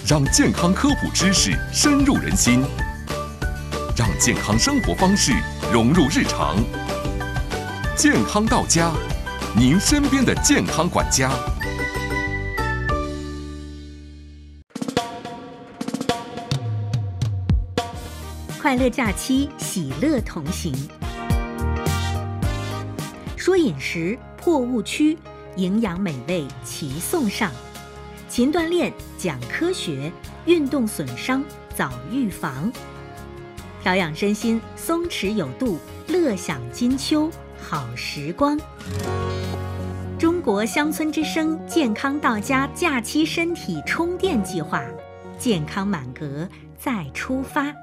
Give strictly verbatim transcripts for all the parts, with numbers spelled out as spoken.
让健康科普知识深入人心，让健康生活方式融入日常。健康到家，您身边的健康管家。 快乐假期，喜乐同行。说饮食，破误区，营养美味齐送上。勤锻炼，讲科学，运动损伤早预防。调养身心，松弛有度，乐享金秋好时光。中国乡村之声健康到家假期身体充电计划，健康满格再出发。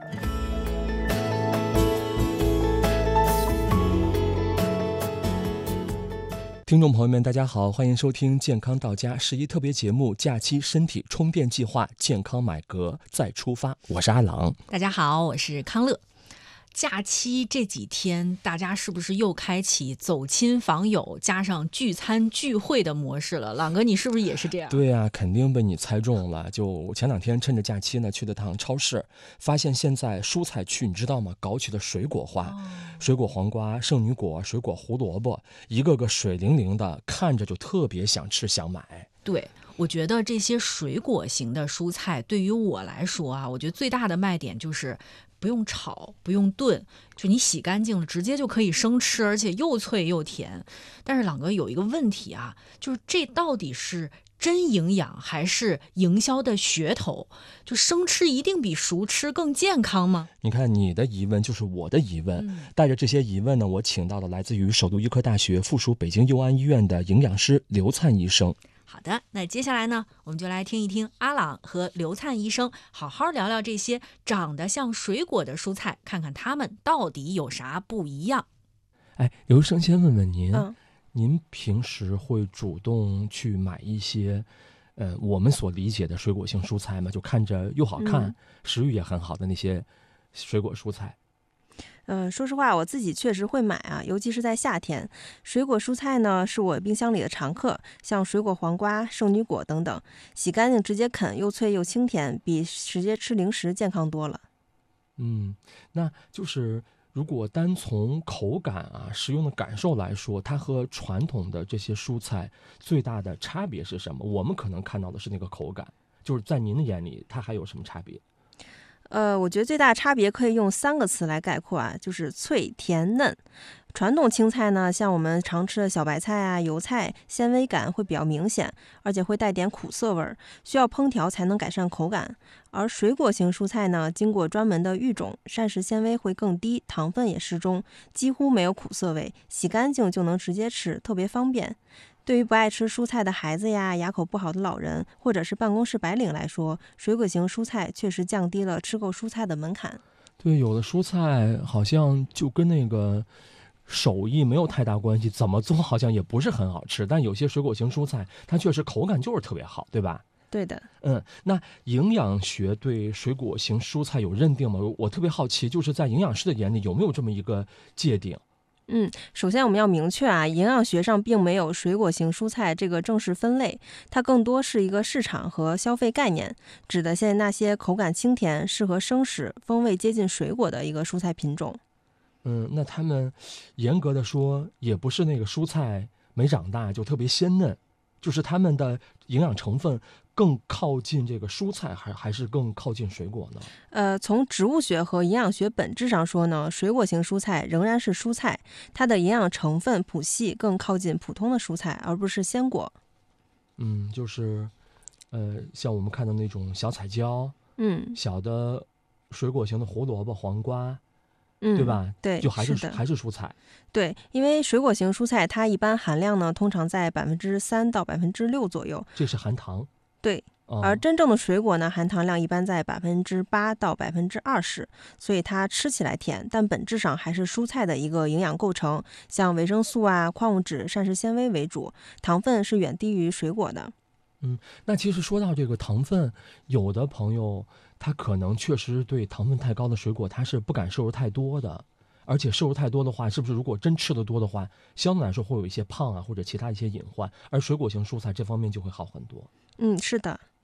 听众朋友们，大家好，欢迎收听健康到家十一特别节目假期身体充电计划，健康买格再出发。我是阿郎。 大家好，我是康乐。假期这几天，大家是不是又开启走亲访友加上聚餐聚会的模式了？朗哥，你是不是也是这样？ 对啊，肯定被你猜中了。就前两天趁着假期呢，去了趟超市，发现现在蔬菜区你知道吗？搞起了水果化，哦、水果黄瓜、圣女果、水果胡萝卜，一个个水灵灵的，看着就特别想吃想买。 对。我觉得这些水果型的蔬菜对于我来说啊，我觉得最大的卖点就是不用炒，不用炖，就你洗干净了直接就可以生吃，而且又脆又甜。但是朗哥有一个问题啊，就是这到底是真营养还是营销的噱头？就生吃一定比熟吃更健康吗？ 你看你的疑问就是我的疑问、嗯、带着这些疑问呢，我请到了来自于首都医科大学附属北京佑安医院的营养师刘灿医生。 好的，那接下来呢，我们就来听一听阿朗和刘灿医生好好聊聊这些长得像水果的蔬菜，看看它们到底有啥不一样。 哎，刘医生先问问您、 嗯、 您平时会主动去买一些呃我们所理解的水果性蔬菜吗？就看着又好看、嗯、食欲也很好的那些水果蔬菜。 嗯，说实话，我自己确实会买啊，尤其是在夏天。水果蔬菜呢，是我冰箱里的常客，像水果黄瓜、圣女果等等，洗干净直接啃，又脆又清甜，比直接吃零食健康多了。 嗯，那就是如果单从口感啊、食用的感受来说，它和传统的这些蔬菜最大的差别是什么？我们可能看到的是那个口感，就是在您的眼里，它还有什么差别？ 呃，我觉得最大差别可以用三个词来概括啊，就是脆、甜、嫩。传统青菜呢，像我们常吃的小白菜啊、油菜，纤维感会比较明显，而且会带点苦涩味儿，需要烹调才能改善口感。而水果型蔬菜呢，经过专门的育种，膳食纤维会更低，糖分也适中，几乎没有苦涩味，洗干净就能直接吃，特别方便。对于不爱吃蔬菜的孩子呀、牙口不好的老人，或者是办公室白领来说，水果型蔬菜确实降低了吃够蔬菜的门槛。 对，有的蔬菜好像就跟那个手艺没有太大关系，怎么做好像也不是很好吃，但有些水果型蔬菜它确实口感就是特别好，对吧？ 对的。 嗯，那营养学对水果型蔬菜有认定吗？我特别好奇，就是在营养师的眼里有没有这么一个界定？ 嗯，首先我们要明确啊，营养学上并没有水果型蔬菜这个正式分类，它更多是一个市场和消费概念，指的现在那些口感清甜、适合生食、风味接近水果的一个蔬菜品种。 嗯，那他们严格的说，也不是那个蔬菜没长大就特别鲜嫩，就是他们的营养成分更靠近这个蔬菜，还还是更靠近水果呢？ 呃，从植物学和营养学本质上说呢，水果型蔬菜仍然是蔬菜，它的营养成分谱系更靠近普通的蔬菜，而不是鲜果。 嗯，就是，呃，像我们看到那种小彩椒， 嗯， 小的水果型的胡萝卜、黄瓜。 嗯， 对吧？ 对， 就还是是还是蔬菜。 对，因为水果型蔬菜它一般含量呢，通常在百分之三到百分之六左右。 这是含糖。 对， 哦、 而真正的水果呢，含糖量一般在百分之八到百分之二十，所以它吃起来甜，但本质上还是蔬菜的一个营养构成，像维生素啊、矿物质、膳食纤维为主，糖分是远低于水果的。 嗯，那其实说到这个糖分，有的朋友他可能确实对糖分太高的水果他是不敢摄入太多的，而且摄入太多的话，是不是如果真吃得多的话，相对来说会有一些胖啊或者其他一些隐患，而水果型蔬菜这方面就会好很多。 嗯，是的。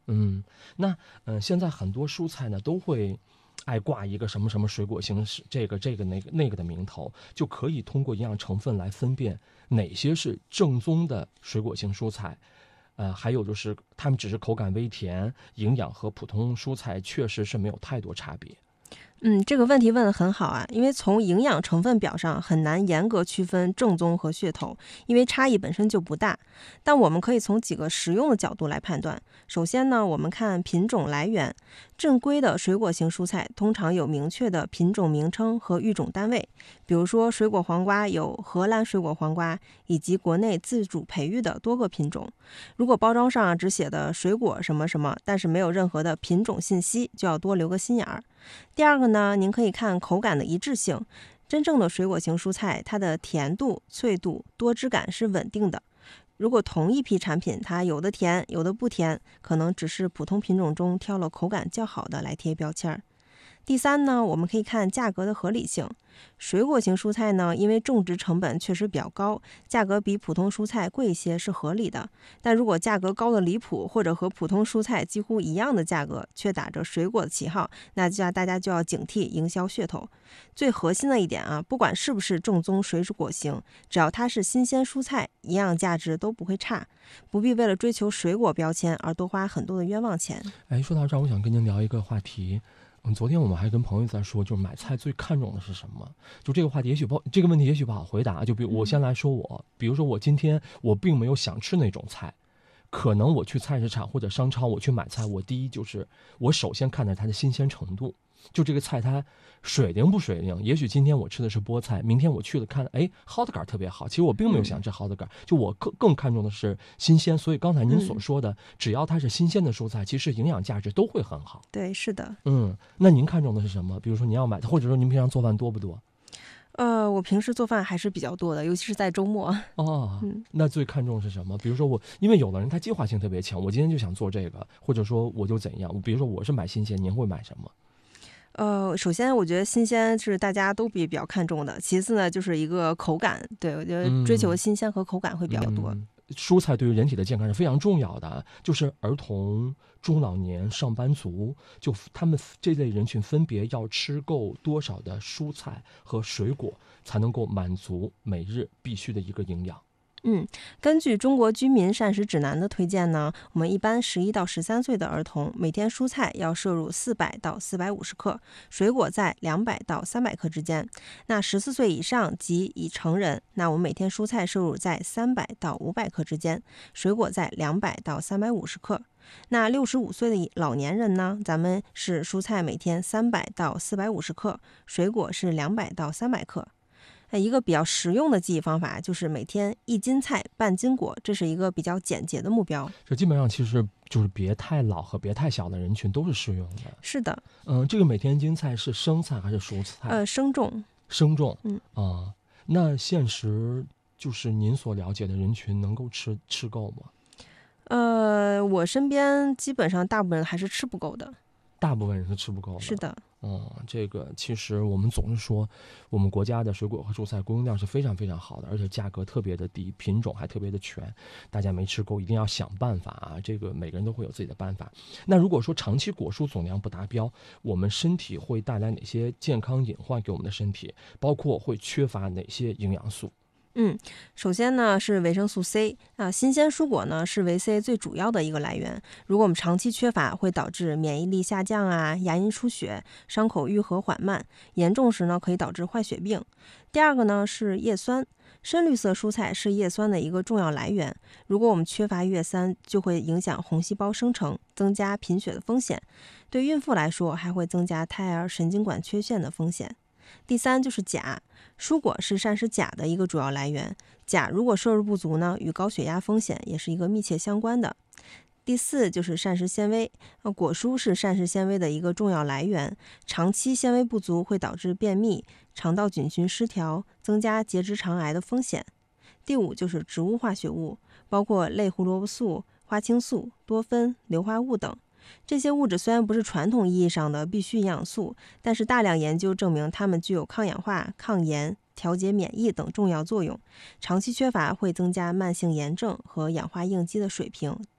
嗯，那嗯、呃，现在很多蔬菜呢都会爱挂一个什么什么水果型，是这个这个那个那个的名头，就可以通过营养成分来分辨哪些是正宗的水果型蔬菜。呃，还有就是它们只是口感微甜，营养和普通蔬菜确实是没有太多差别。 嗯，这个问题问得很好啊，因为从营养成分表上很难严格区分正宗和噱头，因为差异本身就不大。但我们可以从几个实用的角度来判断。首先呢，我们看品种来源，正规的水果型蔬菜通常有明确的品种名称和育种单位，比如说水果黄瓜有荷兰水果黄瓜以及国内自主培育的多个品种。如果包装上只写的水果什么什么，但是没有任何的品种信息，就要多留个心眼儿。第二个呢，您可以看口感的一致性。真正的水果型蔬菜，它的甜度、脆度、多汁感是稳定的。如果同一批产品，它有的甜，有的不甜，可能只是普通品种中挑了口感较好的来贴标签儿。第三呢，我们可以看价格的合理性。水果型蔬菜呢，因为种植成本确实比较高，价格比普通蔬菜贵一些是合理的。但如果价格高的离谱，或者和普通蔬菜几乎一样的价格，却打着水果的旗号，那就大家就要警惕营销噱头。最核心的一点啊，不管是不是正宗水果型，只要它是新鲜蔬菜，营养价值都不会差，不必为了追求水果标签而多花很多的冤枉钱。 哎，说到这儿，我想跟您聊一个话题。嗯，昨天我们还跟朋友在说，就是买菜最看重的是什么？就这个话题，也许不，这个问题也许不好回答。就比如我先来说我，比如说我今天我并没有想吃那种菜，可能我去菜市场或者商超我去买菜，我第一就是我首先看的它的新鲜程度。就这个菜它水灵不水灵，也许今天我吃的是菠菜，明天我去了看，哎，蒿子杆特别好，其实我并没有想吃蒿子杆，就我更更看重的是新鲜。所以刚才您所说的，只要它是新鲜的蔬菜，其实营养价值都会很好。 对，是的。 嗯，那您看重的是什么？比如说您要买，或者说您平常做饭多不多？ 呃，我平时做饭还是比较多的，尤其是在周末。 哦， 嗯， 那最看重是什么？比如说我，因为有的人他计划性特别强，我今天就想做这个，或者说我就怎样。比如说我是买新鲜，您会买什么？ 呃，首先我觉得新鲜是大家都比比较看重的，其次呢就是一个口感，对，我觉得追求新鲜和口感会比较多。 嗯，蔬菜对于人体的健康是非常重要的，就是儿童、中老年、上班族，就他们这类人群分别要吃够多少的蔬菜和水果，才能够满足每日必须的一个营养。 嗯，根据中国居民膳食指南的推荐呢，我们一般十一到十三岁的儿童每天蔬菜要摄入四百到四百五十克，水果在两百到三百克之间。那十四岁以上及已成人，那我们每天蔬菜摄入在三百到五百克之间，水果在两百到三百五十克。那六十五岁的老年人呢，咱们是蔬菜每天三百到四百五十克，水果是两百到三百克。一个比较实用的记忆方法就是每天一斤菜半斤果，这是一个比较简洁的目标。 这基本上其实就是别太老和别太小的人群都是适用的。 是的。 嗯，这个每天一斤菜是生菜还是蔬菜？ 呃，生种。 生种。 嗯啊，那现实就是您所了解的人群能够吃吃够吗？ 呃，我身边基本上大部分人还是吃不够的。 大部分人是吃不够的。 是的。 嗯，这个其实我们总是说，我们国家的水果和蔬菜供应量是非常非常好的，而且价格特别的低，品种还特别的全。大家没吃够，一定要想办法啊！这个每个人都会有自己的办法。那如果说长期果蔬总量不达标，我们身体会带来哪些健康隐患给我们的身体？包括会缺乏哪些营养素？ 嗯，首先呢是维生素 C 啊，新鲜蔬果呢是维 C 最主要的一个来源。如果我们长期缺乏，会导致免疫力下降啊，牙龈出血，伤口愈合缓慢，严重时呢可以导致坏血病。第二个呢是叶酸，深绿色蔬菜是叶酸的一个重要来源。如果我们缺乏叶酸，就会影响红细胞生成，增加贫血的风险。对孕妇来说，还会增加胎儿神经管缺陷的风险。第三就是钾，蔬果是膳食钾的一个主要来源，钾如果摄入不足呢，与高血压风险也是一个密切相关的。第四就是膳食纤维，果蔬是膳食纤维的一个重要来源，长期纤维不足会导致便秘、肠道菌群失调，增加结直肠癌的风险。第五就是植物化学物，包括类胡萝卜素、花青素、多酚、硫化物等。这些物质虽然不是传统意义上的必需营养素，但是大量研究证明它们具有抗氧化、抗炎、调节免疫等重要作用。长期缺乏会增加慢性炎症和氧化应激的水平，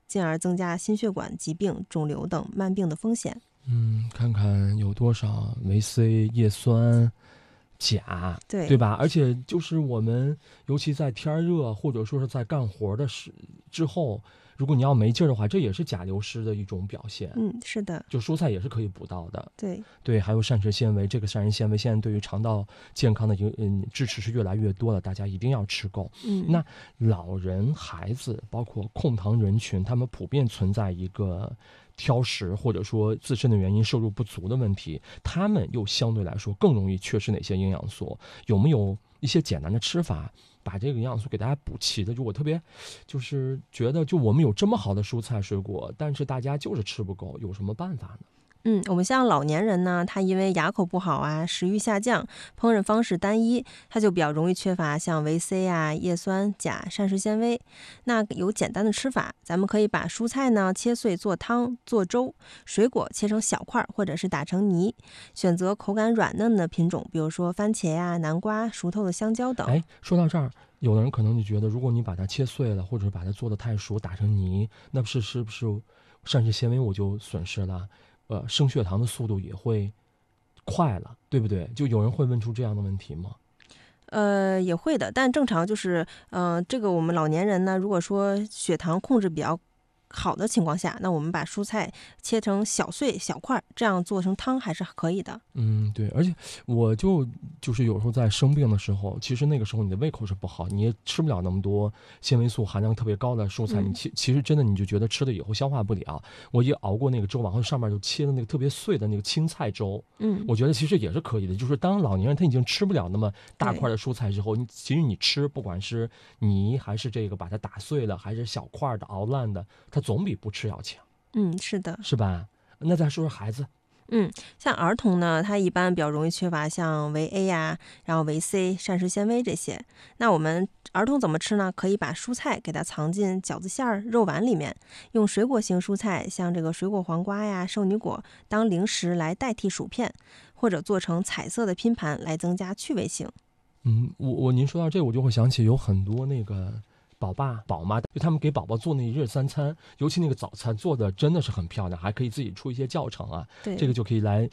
进而增加心血管疾病、肿瘤等慢病的风险。 嗯，看看有多少维 C、叶酸、钾， 对对吧？而且就是我们，尤其在天热或者说是在干活的时之后，如果你要没劲儿的话，这也是钾流失的一种表现。 嗯，是的， 就蔬菜也是可以补到的。 对对，还有膳食纤维，这个膳食纤维现在对于肠道健康的一个嗯支持是越来越多了，大家一定要吃够。 嗯， 那老人、孩子，包括控糖人群，他们普遍存在一个挑食或者说自身的原因摄入不足的问题，他们又相对来说更容易缺失哪些营养素？有没有一些简单的吃法，把这个营养素给大家补齐的？就我特别就是觉得，就我们有这么好的蔬菜水果，但是大家就是吃不够，有什么办法呢？ 嗯，我们像老年人呢，他因为牙口不好啊，食欲下降，烹饪方式单一，他就比较容易缺乏像维 C 啊、叶酸、钾、膳食纤维。那有简单的吃法，咱们可以把蔬菜呢切碎做汤、做粥，水果切成小块或者是打成泥，选择口感软嫩的品种，比如说番茄呀、南瓜、熟透的香蕉等。 哎，说到这儿，有的人可能就觉得，如果你把它切碎了，或者把它做的太熟，打成泥，那不是是不是膳食纤维我就损失了？呃，升血糖的速度也会快了，对不对？就有人会问出这样的问题吗？ 呃，也会的，但正常就是，呃，这个我们老年人呢，如果说血糖控制比较好的情况下，那我们把蔬菜切成小碎小块，这样做成汤还是可以的。 嗯，对，而且我就就是有时候在生病的时候，其实那个时候你的胃口是不好，你也吃不了那么多纤维素含量特别高的蔬菜， 嗯你其其实真的你就觉得吃了以后消化不了。我一熬过那个粥，然后上面就切的那个特别碎的那个青菜粥， 嗯， 我觉得其实也是可以的。就是当老年人他已经吃不了那么大块的蔬菜之后，你其实你吃，不管是泥还是这个把它打碎了，还是小块的熬烂的，它总比不吃要强， 嗯，是的。 是吧？那再说说孩子。 嗯，像儿童呢，他一般比较容易缺乏像维 A 呀，然后维 C、膳食纤维这些。那我们儿童怎么吃呢？可以把蔬菜给它藏进饺子馅儿、肉丸里面，用水果型蔬菜，像这个水果黄瓜呀、圣女果当零食来代替薯片，或者做成彩色的拼盘来增加趣味性。 嗯，我我您说到这，我就会想起有很多那个宝爸宝妈，就他们给宝宝做那一日三餐，尤其那个早餐做的真的是很漂亮，还可以自己出一些教程啊。 对， 这个就可以来